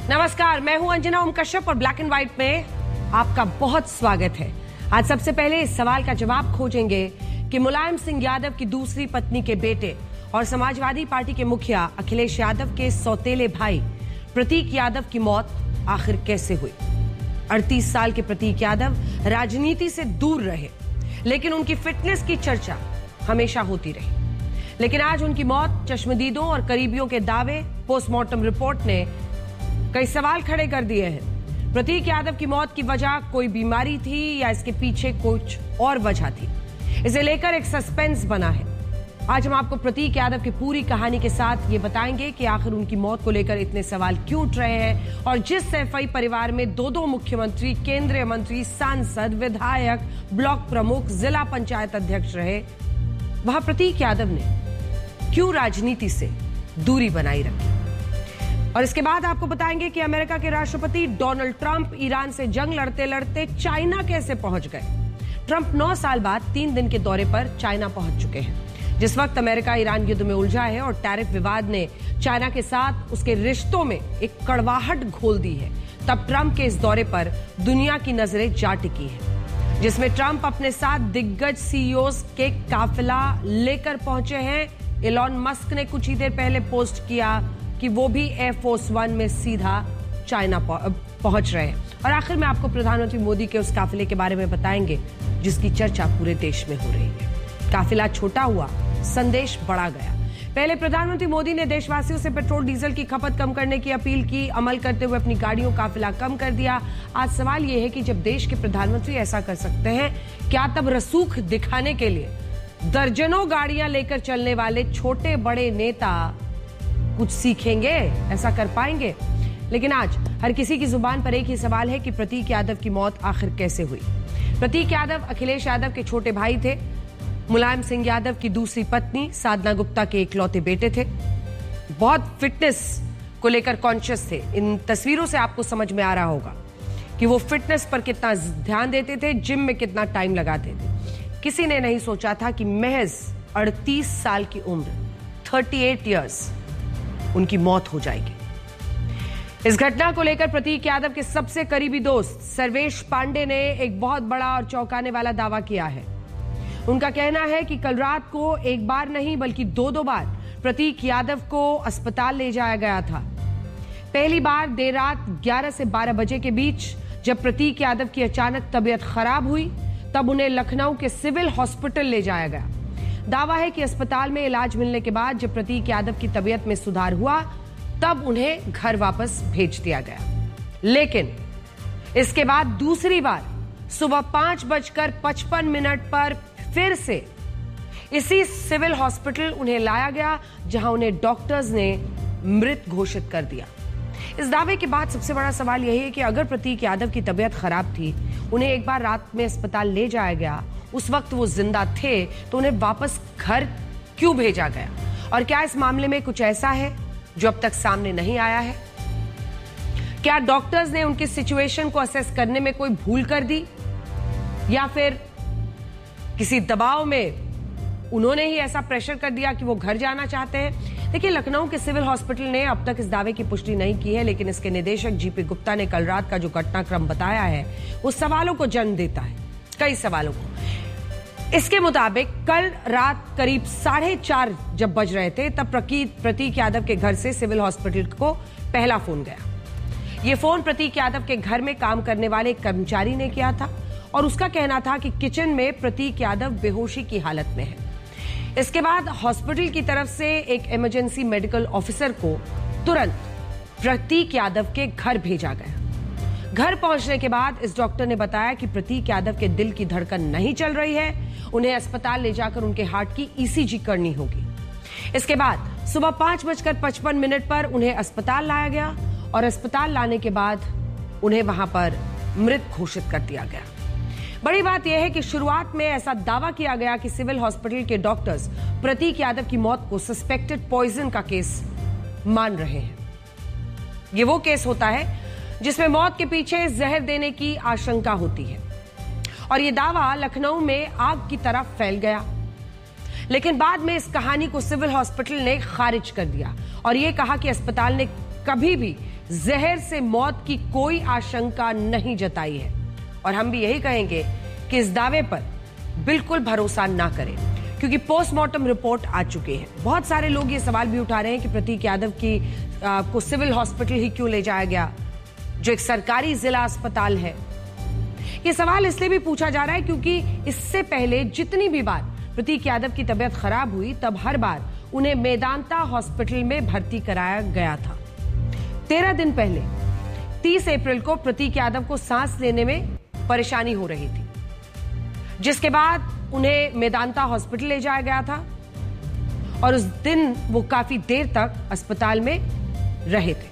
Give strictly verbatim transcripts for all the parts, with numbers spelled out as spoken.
नमस्कार, मैं हूं अंजना ओम कश्यप और ब्लैक एंड व्हाइट में आपका बहुत स्वागत है। आज सबसे पहले इस सवाल का जवाब खोजेंगे कि मुलायम सिंह यादव की दूसरी पत्नी के बेटे और समाजवादी पार्टी के मुखिया अखिलेश यादव के सौतेले भाई प्रतीक यादव की मौत आखिर कैसे हुई। अड़तीस साल के प्रतीक यादव राजनीति से दूर रहे, लेकिन उनकी फिटनेस की चर्चा हमेशा होती रही। लेकिन आज उनकी मौत चश्मदीदों और करीबियों के दावे, पोस्टमार्टम रिपोर्ट ने कई सवाल खड़े कर दिए हैं। प्रतीक यादव की मौत की वजह कोई बीमारी थी या इसके पीछे कुछ और वजह थी, इसे लेकर एक सस्पेंस बना है। आज हम आपको प्रतीक यादव की पूरी कहानी के साथ ये बताएंगे कि आखिर उनकी मौत को लेकर इतने सवाल क्यों उठ रहे हैं और जिस सैफई परिवार में दो दो मुख्यमंत्री, केंद्रीय मंत्री, सांसद, विधायक, ब्लॉक प्रमुख, जिला पंचायत अध्यक्ष रहे, वहां प्रतीक यादव ने क्यों राजनीति से दूरी बनाई रखी। और इसके बाद आपको बताएंगे कि अमेरिका के राष्ट्रपति डोनाल्ड ट्रंप ईरान से जंग लड़ते लड़ते चाइना कैसे पहुंच गए। ट्रंप नौ साल बाद तीन दिन के दौरे पर चाइना पहुंच चुके हैं। जिस वक्त अमेरिका ईरान युद्ध में उलझा है और टैरिफ विवाद ने चाइना के साथ उसके रिश्तों में एक कड़वाहट घोल दी है, तब ट्रंप के इस दौरे पर दुनिया की नजरें जा टिकी है, जिसमें ट्रंप अपने साथ दिग्गज सीईओज के काफिला लेकर पहुंचे हैं। इलॉन मस्क ने कुछ ही देर पहले पोस्ट किया कि वो भी एयरफोर्स वन में सीधा चाइना पहुंच रहे हैं। और आखिर में आपको प्रधानमंत्री मोदी के उस काफिले के बारे में बताएंगे जिसकी चर्चा पूरे देश में हो रही है। काफिला छोटा हुआ, संदेश बड़ा गया। पहले प्रधानमंत्री मोदी ने देशवासियों से पेट्रोल डीजल की खपत कम करने की अपील की, अमल करते हुए अपनी गाड़ियों काफिला कम कर दिया। आज सवाल यह है कि जब देश के प्रधानमंत्री ऐसा कर सकते हैं, क्या तब रसूख दिखाने के लिए दर्जनों गाड़ियां लेकर चलने वाले छोटे बड़े नेता कुछ सीखेंगे, ऐसा कर पाएंगे? लेकिन आज हर किसी की जुबान पर एक ही सवाल है कि प्रतीक यादव की मौत आखिर कैसे हुई। प्रतीक यादव अखिलेश यादव के छोटे भाई थे, मुलायम सिंह यादव की दूसरी पत्नी साधना गुप्ता के इकलौते बेटे थे। बहुत फिटनेस को लेकर कॉन्शियस थे। इन तस्वीरों से आपको समझ में आ रहा होगा कि वो फिटनेस पर कितना ध्यान देते थे, जिम में कितना टाइम लगाते थे। किसी ने नहीं सोचा था कि महज अड़तीस साल की उम्र, अड़तीस इयर्स, उनकी मौत हो जाएगी। इस घटना को लेकर प्रतीक यादव के सबसे करीबी दोस्त सर्वेश पांडे ने एक बहुत बड़ा और चौंकाने वाला दावा किया है। उनका कहना है कि कल रात को एक बार नहीं बल्कि दो दो बार प्रतीक यादव को अस्पताल ले जाया गया था। पहली बार देर रात ग्यारह से बारह बजे के बीच जब प्रतीक यादव की अचानक तबीयत खराब हुई, तब उन्हें लखनऊ के सिविल हॉस्पिटल ले जाया गया। दावा है कि अस्पताल में इलाज मिलने के बाद जब प्रतीक यादव की तबीयत में सुधार हुआ, तब उन्हें घर वापस भेज दिया गया। लेकिन इसके बाद दूसरी बार सुबह पांच बजकर पचपन मिनट पर फिर से इसी सिविल हॉस्पिटल उन्हें लाया गया, जहां उन्हें डॉक्टर्स ने मृत घोषित कर दिया। इस दावे के बाद सबसे बड़ा सवाल यही है कि अगर प्रतीक यादव की तबीयत खराब थी, उन्हें एक बार रात में अस्पताल ले जाया गया, उस वक्त वो जिंदा थे, तो उन्हें वापस घर क्यों भेजा गया? और क्या इस मामले में कुछ ऐसा है जो अब तक सामने नहीं आया है? क्या डॉक्टर्स ने उनकी सिचुएशन को असेस करने में कोई भूल कर दी, या फिर किसी दबाव में उन्होंने ही ऐसा प्रेशर कर दिया कि वो घर जाना चाहते हैं? देखिए, लखनऊ के सिविल हॉस्पिटल ने अब तक इस दावे की पुष्टि नहीं की है, लेकिन इसके निदेशक जीपी गुप्ता ने कल रात का जो घटनाक्रम बताया है, वो सवालों को जन्म देता है, कई सवालों को। इसके मुताबिक कल रात करीब साढ़े चार जब बज रहे थे, तब प्रतीक यादव के घर से सिविल हॉस्पिटल को पहला फोन गया। ये फोन प्रतीक यादव के घर में काम करने वाले एक कर्मचारी ने किया था और उसका कहना था कि किचन में प्रतीक यादव बेहोशी की हालत में है। इसके बाद हॉस्पिटल की तरफ से एक इमरजेंसी मेडिकल ऑफिसर को तुरंत प्रतीक यादव के घर भेजा गया। घर पहुंचने के बाद इस डॉक्टर ने बताया कि प्रतीक यादव के दिल की धड़कन नहीं चल रही है, उन्हें अस्पताल ले जाकर उनके हार्ट की ईसीजी करनी होगी। इसके बाद सुबह पांच बजकर पचपन मिनट पर उन्हें अस्पताल लाया गया और अस्पताल लाने के बाद उन्हें वहां पर मृत घोषित कर दिया गया। बड़ी बात यह है कि शुरुआत में ऐसा दावा किया गया कि सिविल हॉस्पिटल के डॉक्टर्स प्रतीक यादव की मौत को सस्पेक्टेड पॉइजन का केस मान रहे हैं। यह वो केस होता है जिसमें मौत के पीछे जहर देने की आशंका होती है, और यह दावा लखनऊ में आग की तरह फैल गया। लेकिन बाद में इस कहानी को सिविल हॉस्पिटल ने खारिज कर दिया और यह कहा कि अस्पताल ने कभी भी जहर से मौत की कोई आशंका नहीं जताई है। और हम भी यही कहेंगे कि इस दावे पर बिल्कुल भरोसा ना करें, क्योंकि पोस्टमार्टम रिपोर्ट आ चुकी है। बहुत सारे लोग ये सवाल भी उठा रहे हैं कि प्रतीक यादव की आ, को सिविल हॉस्पिटल ही क्यों ले जाया गया, जो एक सरकारी जिला अस्पताल है। ये सवाल इसलिए भी पूछा जा रहा है क्योंकि इससे पहले जितनी भी बार प्रतीक यादव की तबीयत खराब हुई, तब हर बार उन्हें मेदांता हॉस्पिटल में भर्ती कराया गया था। तेरह दिन पहले तीस अप्रैल को प्रतीक यादव को सांस लेने में परेशानी हो रही थी, जिसके बाद उन्हें मेदांता हॉस्पिटल ले जाया गया था और उस दिन वो काफी देर तक अस्पताल में रहे थे।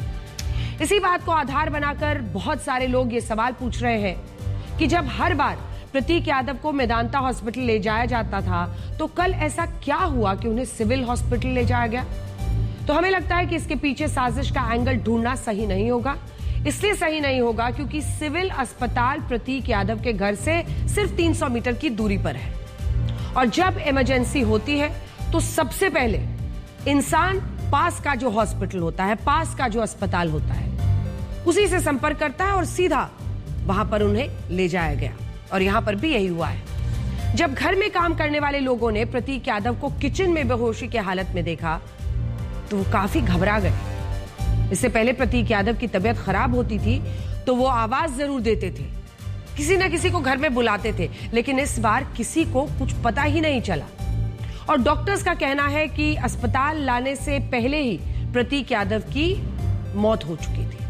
इसी बात को आधार बनाकर बहुत सारे लोग ये सवाल पूछ रहे हैं कि जब हर बार प्रतीक यादव को मेदांता हॉस्पिटल ले जाया जाता था, तो कल ऐसा क्या हुआ कि उन्हें सिविल हॉस्पिटल ले जाया गया? तो हमें लगता है कि इसके पीछे साजिश का एंगल ढूंढना सही नहीं होगा। इसलिए सही नहीं होगा क्योंकि सिविल अस्पताल प्रतीक यादव के घर से सिर्फ तीन सौ मीटर की दूरी पर है, और जब इमरजेंसी होती है तो सबसे पहले इंसान पास का जो हॉस्पिटल होता है, पास का जो अस्पताल होता है, उसी से संपर्क करता है और सीधा वहां पर उन्हें ले जाया गया। और यहां पर भी यही हुआ है। जब घर में काम करने वाले लोगों ने प्रतीक यादव को किचन में बेहोशी की हालत में देखा तो वो काफी घबरा गए। इससे पहले प्रतीक यादव की तबीयत खराब होती थी तो वो आवाज जरूर देते थे, किसी न किसी को घर में बुलाते थे, लेकिन इस बार किसी को कुछ पता ही नहीं चला। और डॉक्टर्स का कहना है कि अस्पताल लाने से पहले ही प्रतीक यादव की मौत हो चुकी थी।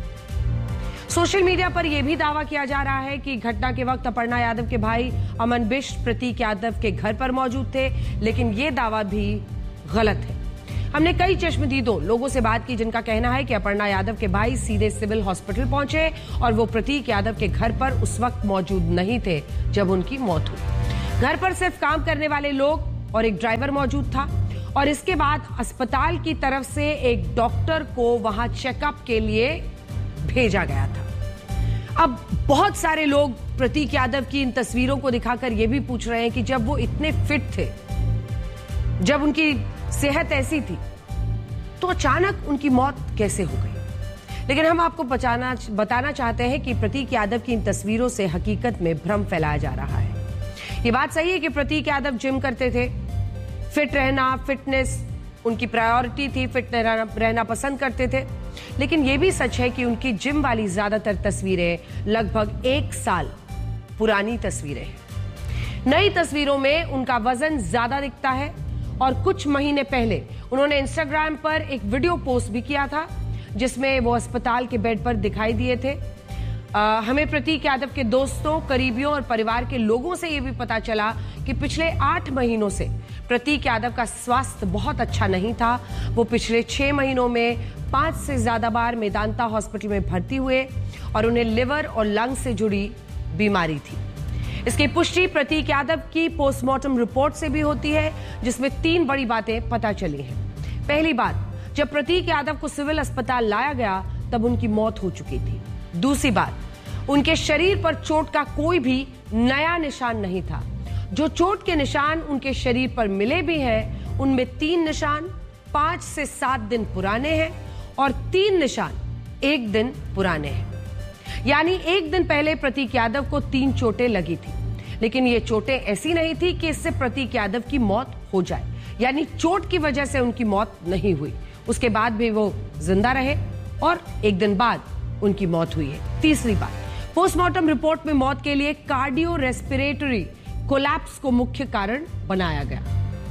सोशल मीडिया पर यह भी दावा किया जा रहा है कि घटना के वक्त अपर्णा यादव के भाई अमन बिष्ट प्रतीक यादव के घर पर मौजूद थे, लेकिन यह दावा भी गलत है। हमने कई चश्मदीदों लोगों से बात की जिनका कहना है कि अपर्णा यादव के भाई सीधे सिविल हॉस्पिटल पहुंचे और वो प्रतीक यादव के घर पर उस वक्त मौजूद नहीं थे जब उनकी मौत हुई। घर पर सिर्फ काम करने वाले लोग और एक ड्राइवर मौजूद था, और इसके बाद अस्पताल की तरफ से एक डॉक्टर को वहां चेकअप के लिए भेजा गया था। अब बहुत सारे लोग प्रतीक यादव की इन तस्वीरों को दिखाकर यह भी पूछ रहे हैं कि जब वो इतने फिट थे, जब उनकी सेहत ऐसी थी, तो अचानक उनकी मौत कैसे हो गई? लेकिन हम आपको बचाना बताना चाहते हैं कि प्रतीक यादव की इन तस्वीरों से हकीकत में भ्रम फैलाया जा रहा है। ये बात सही है कि प्रतीक यादव जिम करते थे, फिट रहना, फिटनेस उनकी प्रायोरिटी थी, फिट रहना, रहना पसंद करते थे। लेकिन यह भी सच है कि उनकी जिम वाली ज्यादातर तस्वीरें लगभग एक साल पुरानी तस्वीरें हैं। नई तस्वीरों में उनका वजन ज्यादा दिखता है, और कुछ महीने पहले उन्होंने इंस्टाग्राम पर एक वीडियो पोस्ट भी किया था जिसमें वो अस्पताल के बेड पर दिखाई दिए थे। आ, हमें प्रतीक यादव के दोस्तों, करीबियों और परिवार के लोगों से यह भी पता चला कि पिछले आठ महीनों से प्रतीक यादव का स्वास्थ्य बहुत अच्छा नहीं था। वो पिछले छह महीनों में पांच से ज्यादा बार मेदांता हॉस्पिटल में भर्ती हुए और उन्हें लिवर और लंग से जुड़ी बीमारी थी। इसकी पुष्टि प्रतीक यादव की पोस्टमार्टम रिपोर्ट से भी होती है, जिसमें तीन बड़ी बातें पता चली हैं। पहली बात, जब प्रतीक यादव को सिविल अस्पताल लाया गया तब उनकी मौत हो चुकी थी। दूसरी बात, उनके शरीर पर चोट का कोई भी नया निशान नहीं था। जो चोट के निशान उनके शरीर पर मिले भी हैं, उनमें तीन निशान पांच से सात दिन पुराने हैं और तीन निशान एक दिन पुराने हैं। यानी एक दिन पहले प्रतीक यादव को तीन चोटें लगी थी, लेकिन ये चोटें ऐसी नहीं थी कि इससे प्रतीक यादव की मौत हो जाए, यानी चोट की वजह से उनकी मौत नहीं हुई। उसके बाद भी वो जिंदा रहे और एक दिन बाद उनकी मौत हुई है। तीसरी बात, पोस्टमार्टम रिपोर्ट में मौत के लिए कार्डियो रेस्पिरेटरी कोलैप्स को मुख्य कारण बनाया गया।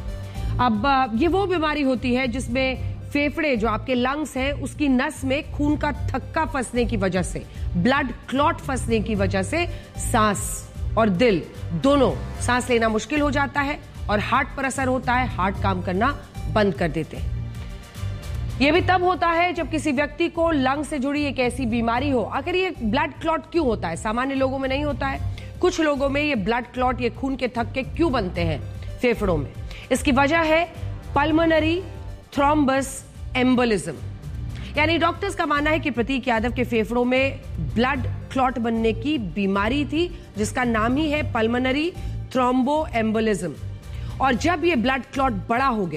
अब ये वो बीमारी होती है जिसमें फेफड़े, जो आपके लंग्स हैं, उसकी नस में खून का थक्का फंसने की वजह से, ब्लड क्लॉट फंसने की वजह से सांस और दिल दोनों, सांस लेना मुश्किल हो जाता है और हार्ट पर असर होता है, हार्ट काम करना बंद कर देते हैं। यह भी तब होता है जब किसी व्यक्ति को लंग से जुड़ी एक ऐसी बीमारी हो। आखिर ये ब्लड क्लॉट क्यों होता है? सामान्य लोगों में नहीं होता है, कुछ लोगों में ये ब्लड क्लॉट, ये खून के थक्के क्यों बनते हैं फेफड़ों में? इसकी वजह है पल्मोनरी थ्रोम्बस एम्बोलिज्म। यानी डॉक्टर्स का मानना है कि प्रतीक यादव के फेफड़ों में ब्लड क्लॉट बनने की बीमारी थी, जिसका नाम ही है पल्मोनरी थ्रोम्बो एम्बोलिज्म। और जब ये ब्लड क्लॉट बड़ा हो गया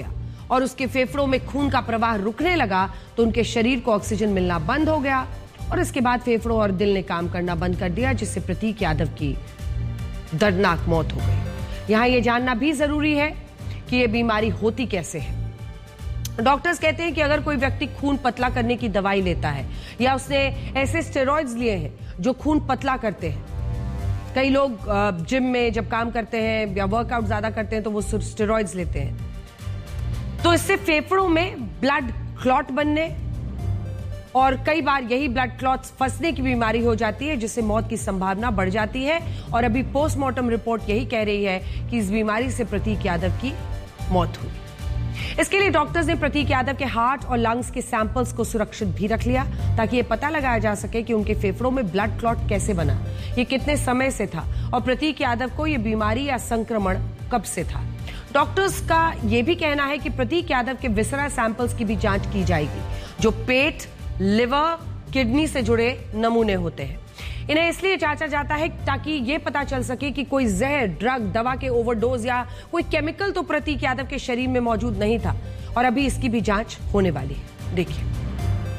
और उसके फेफड़ों में खून का प्रवाह रुकने लगा तो उनके शरीर को ऑक्सीजन मिलना बंद हो गया और इसके बाद फेफड़ों और दिल ने काम करना बंद कर दिया, जिससे प्रतीक यादव की दर्दनाक मौत हो गई। यहां यह जानना भी जरूरी है कि यह बीमारी होती कैसे है। डॉक्टर्स कहते हैं कि अगर कोई व्यक्ति खून पतला करने की दवाई लेता है या उसने ऐसे स्टेरॉइड्स लिए हैं जो खून पतला करते हैं, कई लोग जिम में जब काम करते हैं या वर्कआउट ज्यादा करते हैं तो वो स्टेरॉइड्स लेते हैं, तो इससे फेफड़ों में ब्लड क्लॉट बनने और कई बार यही ब्लड क्लॉट्स फंसने की बीमारी हो जाती है, जिससे मौत की संभावना बढ़ जाती है। और अभी पोस्टमार्टम रिपोर्ट यही कह रही है कि इस बीमारी से प्रतीक यादव की मौत हुई। इसके लिए डॉक्टर्स ने प्रतीक यादव के हार्ट और लंग्स के सैंपल्स को सुरक्षित भी रख लिया ताकि ये पता लगाया जा सके कि उनके फेफड़ों में ब्लड क्लॉट कैसे बना, ये कितने समय से था और प्रतीक यादव को ये बीमारी या संक्रमण कब से था। डॉक्टर्स का यह भी कहना है कि प्रतीक यादव के विसरा सैंपल्स की भी जांच की जाएगी, जो पेट, लिवर, किडनी से जुड़े नमूने होते हैं। इन्हें इसलिए जांचा जाता है ताकि यह पता चल सके कि कोई जहर, ड्रग, दवा के ओवरडोज या कोई केमिकल तो प्रतीक यादव के शरीर में मौजूद नहीं था और अभी इसकी भी जांच होने वाली है। देखिए।